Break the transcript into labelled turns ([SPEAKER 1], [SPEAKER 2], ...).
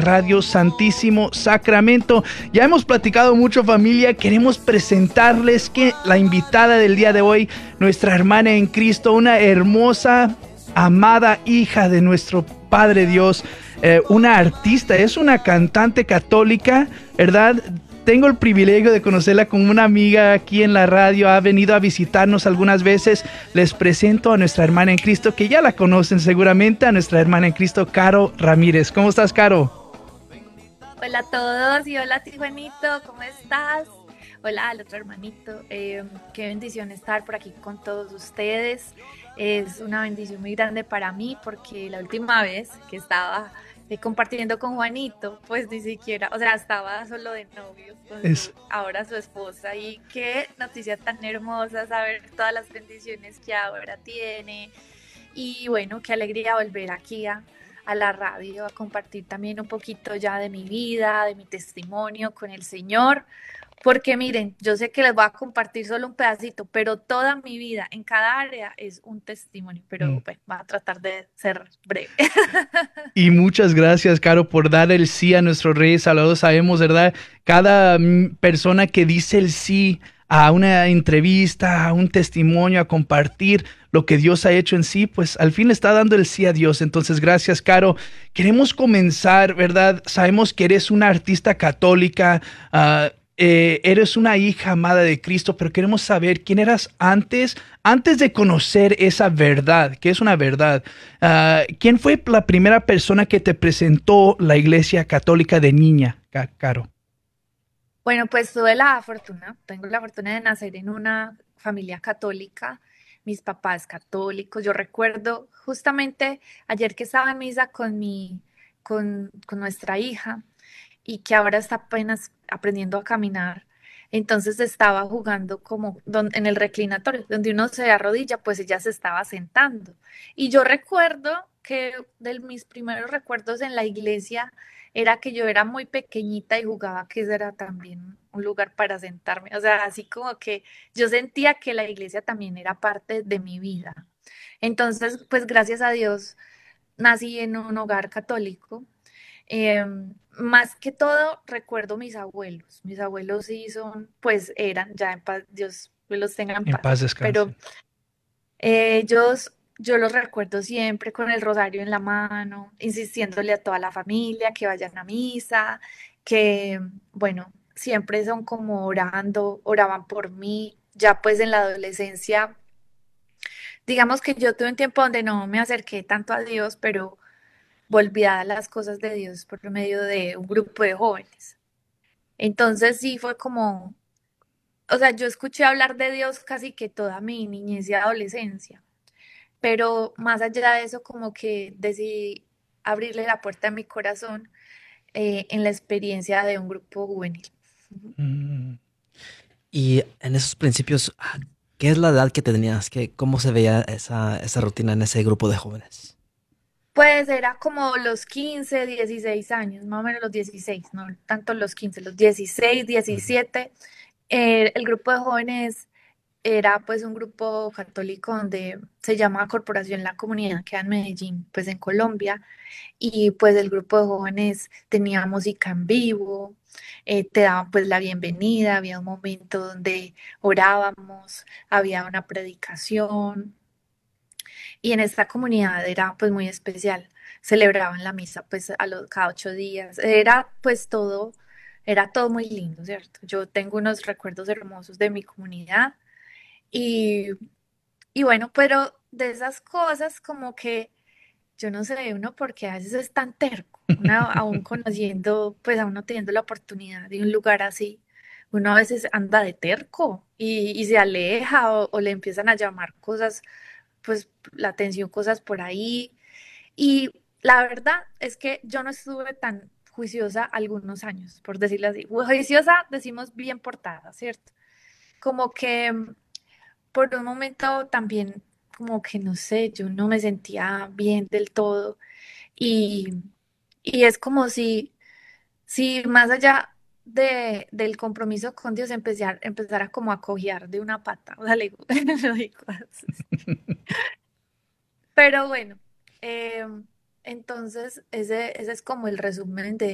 [SPEAKER 1] Radio Santísimo Sacramento. Ya hemos platicado mucho, familia. Queremos presentarles que la invitada del día de hoy, nuestra hermana en Cristo, una hermosa, amada hija de nuestro Padre Dios, una artista, es una cantante católica, ¿verdad? Tengo el privilegio de conocerla como una amiga aquí en la radio, ha venido a visitarnos algunas veces. Les presento a nuestra hermana en Cristo, que ya la conocen seguramente, a nuestra hermana en Cristo, Caro Ramírez. ¿Cómo estás, Caro?
[SPEAKER 2] Hola a todos y hola, Tijuanito, ¿cómo estás? Hola al otro hermanito, qué bendición estar por aquí con todos ustedes. Es una bendición muy grande para mí porque la última vez que estaba compartiendo con Juanito, pues ni siquiera, o sea, estaba solo de novio con
[SPEAKER 1] Es,
[SPEAKER 2] ahora su esposa, y qué noticia tan hermosa saber todas las bendiciones que ahora tiene. Y bueno, qué alegría volver aquí a la radio, a compartir también un poquito ya de mi vida, de mi testimonio con el Señor. Porque miren, yo sé que les voy a compartir solo un pedacito, pero toda mi vida en cada área es un testimonio. Pero bueno, voy a tratar de ser breve.
[SPEAKER 1] Y muchas gracias, Caro, por dar el sí a nuestro Rey Salvador. Sabemos, ¿verdad? Cada persona que dice el sí a una entrevista, a un testimonio, a compartir lo que Dios ha hecho en sí, pues al fin le está dando el sí a Dios. Entonces, gracias, Caro. Queremos comenzar, ¿verdad? Sabemos que eres una artista católica, eres una hija amada de Cristo, pero queremos saber quién eras antes de conocer esa verdad, que es una verdad. ¿Quién fue la primera persona que te presentó la Iglesia Católica de niña, Caro?
[SPEAKER 2] Bueno, pues tengo la fortuna de nacer en una familia católica, mis papás católicos. Yo recuerdo justamente ayer que estaba en misa con nuestra hija, y que ahora está apenas aprendiendo a caminar. Entonces estaba jugando como en el reclinatorio, donde uno se arrodilla, pues ella se estaba sentando. Y yo recuerdo que de mis primeros recuerdos en la iglesia era que yo era muy pequeñita y jugaba que ese era también un lugar para sentarme. O sea, así como que yo sentía que la iglesia también era parte de mi vida. Entonces, pues gracias a Dios, nací en un hogar católico. Más que todo recuerdo mis abuelos. Mis abuelos sí son, pues eran ya en paz, Dios los tenga en
[SPEAKER 1] En
[SPEAKER 2] paz.
[SPEAKER 1] paz
[SPEAKER 2] Pero
[SPEAKER 1] descanse.
[SPEAKER 2] yo los recuerdo siempre con el rosario en la mano, insistiéndole a toda la familia que vayan a misa, que, bueno, siempre son como orando, oraban por mí. Ya pues en la adolescencia, digamos que yo tuve un tiempo donde no me acerqué tanto a Dios, pero volví a las cosas de Dios por medio de un grupo de jóvenes. Entonces sí fue como, o sea, yo escuché hablar de Dios casi que toda mi niñez y adolescencia, pero más allá de eso como que decidí abrirle la puerta de mi corazón en la experiencia de un grupo juvenil.
[SPEAKER 1] Mm.
[SPEAKER 3] Y en esos principios, ¿qué es la edad que tenías? ¿Cómo se veía esa rutina en ese grupo de jóvenes?
[SPEAKER 2] Pues era como los 15, 16 años, más o menos los 16, no tanto los 15, los 16,
[SPEAKER 3] Ujú.
[SPEAKER 2] 17. El grupo de jóvenes era pues un grupo católico donde se llama Corporación La Comunidad, que en Medellín, pues en Colombia, y pues el grupo de jóvenes tenía música en vivo, te daban pues la bienvenida, había un momento donde orábamos, había una predicación, y en esta comunidad era pues muy especial, celebraban la misa pues cada 8 días, era todo muy lindo, ¿cierto? Yo tengo unos recuerdos hermosos de mi comunidad. Y, y bueno, pero de esas cosas como que yo no sé, uno porque a veces es tan terco, uno aún conociendo, pues aún no teniendo la oportunidad de un lugar así, uno a veces anda de terco y se aleja o le empiezan a llamar cosas, pues la atención, cosas por ahí. Y la verdad es que yo no estuve tan juiciosa algunos años, por decirlo así. Juiciosa decimos bien portada, ¿cierto? Como que por un momento también como que no sé, yo no me sentía bien del todo, y, y es como si más allá del compromiso con Dios empezara como a cojear de una pata, o sea, lo digo así. Pero bueno, entonces ese es como el resumen